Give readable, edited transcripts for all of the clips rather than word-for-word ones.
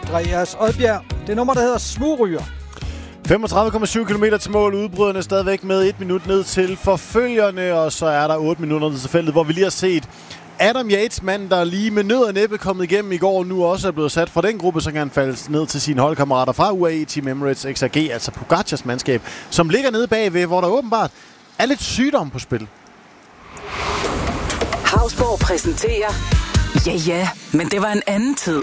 Andreas Odbjerg. Det nummer, der hedder Smugryger. 35,7 km til mål. Udbryderne stadigvæk med 1 minut ned til forfølgerne, og så er der 8 minutter ned til feltet, hvor vi lige har set Adam Yates, mand, der lige med nød og næppe kommet igennem i går, nu også er blevet sat fra den gruppe, så kan han falde ned til sine holdkammerater fra UAE Team Emirates XRG, altså Pogacars mandskab, som ligger nede bagved, hvor der åbenbart er lidt sygdom på spil. Hausborg præsenterer... Ja, men det var en anden tid.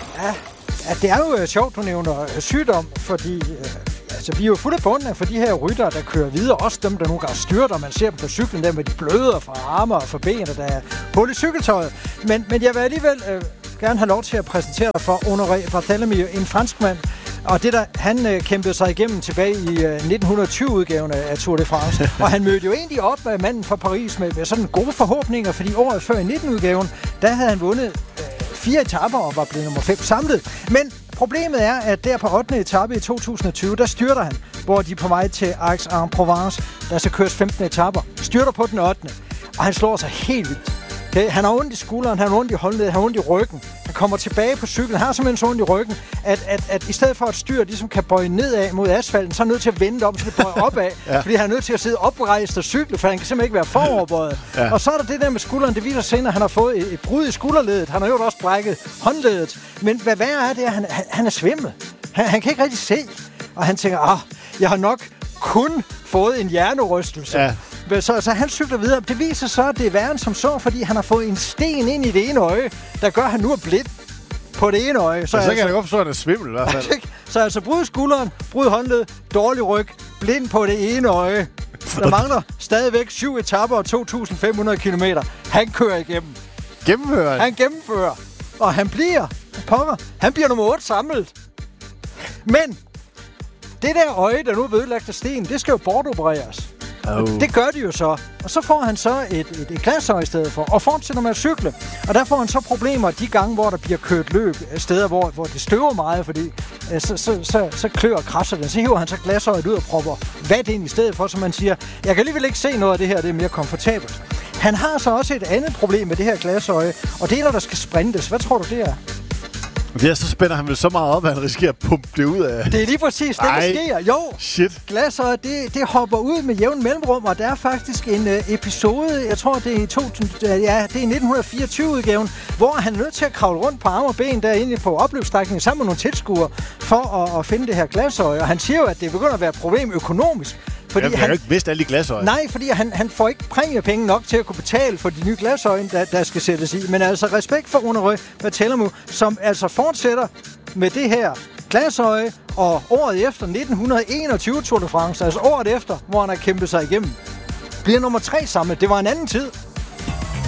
Ja, det er jo sjovt, du nævner sygdom, fordi vi er jo fuldt af bunden for de her ryttere, der kører videre. Også dem, der nogle gange styrter. Man ser dem på cyklen der med de bløder fra arme og fra ben, og der er hul i cykeltøjet. Men jeg vil alligevel gerne have lov til at præsentere dig for Honoré Barthélemy, en franskmand. Og han kæmpede sig igennem tilbage i 1920-udgaven af Tour de France. Og han mødte jo egentlig op med manden fra Paris med sådan gode forhåbninger, fordi året før i 19-udgaven, der havde han vundet 4 etaper og var blevet nummer 5 samlet. Men problemet er, at der på 8. etape i 2020, der styrter han, hvor de er på vej til Aix-en-Provence, der så køres 15 etaper. Styrter på den 8. Og han slår sig helt vildt. Okay? Han har ondt i skulderen, han har ondt i håndledet, han har ondt i ryggen. Han kommer tilbage på cyklen, han har simpelthen så ondt i ryggen, at i stedet for at styret ligesom kan bøje nedad mod asfalten, så er han nødt til at vende om, så det bøjer opad, fordi han er nødt til at sidde oprejst og cykle, for han kan simpelthen ikke være foroverbøjet. Ja. Og så er der det der med skulderen, det viser senere, at han har fået et brud i skulderledet, han har jo også brækket håndledet, men hvad værre er det, at han er svimmel. Han kan ikke rigtig se, og han tænker, jeg har nok kun fået en hjernerystelse. Ja. Så han cykler videre. Det viser så, at det er værre som så, fordi han har fået en sten ind i det ene øje, der gør, at han nu er blind på det ene øje. Så kan jeg godt forstå, at han er svimmel i hvert fald. Så altså brud skulderen, brud håndled, dårlig ryg, blind på det ene øje. Der mangler stadigvæk 7 etaper og 2.500 kilometer. Han kører igennem. Han gennemfører. Og han bliver nummer 8 samlet. Men det der øje, der nu er ødelagt af sten, det skal jo bortopereres. Det gør de jo så. Og så får han så et glasøje i stedet for, og fortsætter med at cykle. Og der får han så problemer de gange, hvor der bliver kørt løb, steder, hvor det støver meget, fordi så klør og krasser den. Så hiver han så glasøjet ud og propper vat ind i stedet for, så man siger, jeg kan alligevel ikke se noget af det her, det er mere komfortabelt. Han har så også et andet problem med det her glasøje, og det er, der skal sprintes. Hvad tror du, det er? Ja, så spænder han vel så meget op, at han risikerer at pumpe det ud af... Det er lige præcis det, der sker. Jo, shit. Glasøjet, det hopper ud med jævn mellemrum, og der er faktisk en episode, jeg tror, det er i 1924-udgaven, hvor han er nødt til at kravle rundt på arme og ben derinde på opløbsstrækningen sammen med nogle tilskuere for at finde det her glasøje. Og han siger jo, at det begynder at være et problem økonomisk. Fordi han har jo ikke vidst alle de glasøje. Nej, fordi han får ikke præmiepenge nok til at kunne betale for de nye glasøje, der skal sættes i. Men altså respekt for Honoré Barthélemy, som altså fortsætter med det her glasøje, og året efter 1921 Tour de France, altså året efter, hvor han har kæmpet sig igennem, bliver nummer 3 samlet. Det var en anden tid.